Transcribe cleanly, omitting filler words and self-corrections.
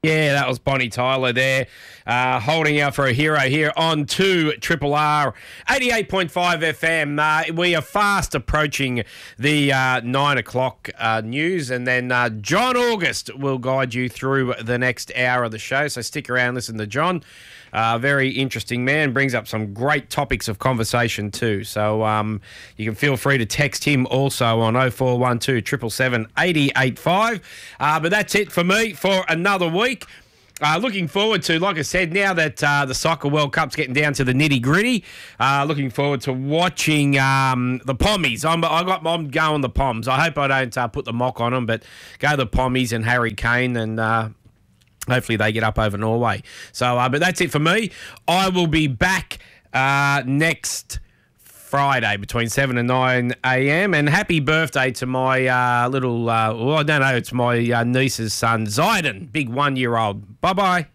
Yeah, that was Bonnie Tyler there, holding out for a hero here on 2 Triple R 88.5 FM. We are fast approaching the 9 o'clock news, and then John August will guide you through the next hour of the show. So stick around, listen to John. Very interesting man, brings up some great topics of conversation too. So you can feel free to text him also on 0412 777 885. But that's it for me for another week. Looking forward to, like I said, now that the Soccer World Cup's getting down to the nitty-gritty, looking forward to watching the Pommies. I'm going the Poms. I hope I don't put the mock on them, but go the Pommies and Harry Kane, and hopefully they get up over Norway. So, but that's it for me. I will be back next Friday between 7 and 9 a.m. And happy birthday to my I don't know, it's my niece's son, Zayden, big 1-year-old. Bye-bye.